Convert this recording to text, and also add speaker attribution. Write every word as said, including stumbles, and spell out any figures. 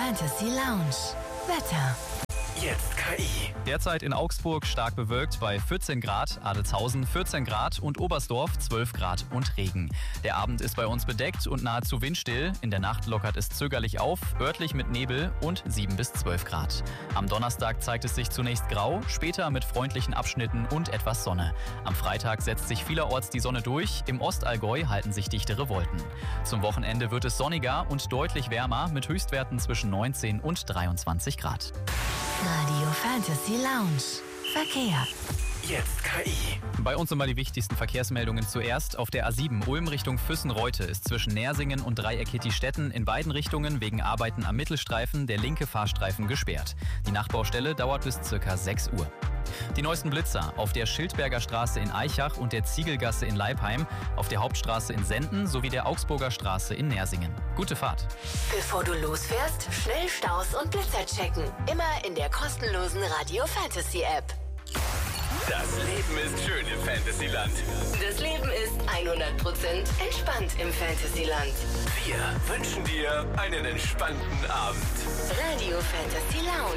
Speaker 1: Fantasy Lounge. Wetter.
Speaker 2: Jetzt K I.
Speaker 3: Derzeit in Augsburg stark bewölkt bei vierzehn Grad, Adelzhausen vierzehn Grad und Oberstdorf zwölf Grad und Regen. Der Abend ist bei uns bedeckt und nahezu windstill. In der Nacht lockert es zögerlich auf, örtlich mit Nebel und sieben bis zwölf Grad. Am Donnerstag zeigt es sich zunächst grau, später mit freundlichen Abschnitten und etwas Sonne. Am Freitag setzt sich vielerorts die Sonne durch, im Ostallgäu halten sich dichtere Wolken. Zum Wochenende wird es sonniger und deutlich wärmer mit Höchstwerten zwischen neunzehn und dreiundzwanzig Grad.
Speaker 1: Radio Fantasy Lounge. Verkehr.
Speaker 2: Jetzt K I.
Speaker 3: Bei uns sind mal die wichtigsten Verkehrsmeldungen zuerst. Auf der A sieben Ulm Richtung Füssen-Reute ist zwischen Nersingen und Dreieck-Kettistetten in beiden Richtungen wegen Arbeiten am Mittelstreifen der linke Fahrstreifen gesperrt. Die Nachbaustelle dauert bis ca. sechs Uhr. Die neuesten Blitzer auf der Schildberger Straße in Aichach und der Ziegelgasse in Leipheim, auf der Hauptstraße in Senden sowie der Augsburger Straße in Nersingen. Gute Fahrt.
Speaker 1: Bevor du losfährst, schnell Staus und Blitzer checken. Immer in der kostenlosen Radio Fantasy App.
Speaker 2: Das Leben ist schön im Fantasyland.
Speaker 1: Das Leben ist hundert Prozent entspannt im Fantasyland.
Speaker 2: Wir wünschen dir einen entspannten Abend.
Speaker 1: Radio Fantasy Lounge.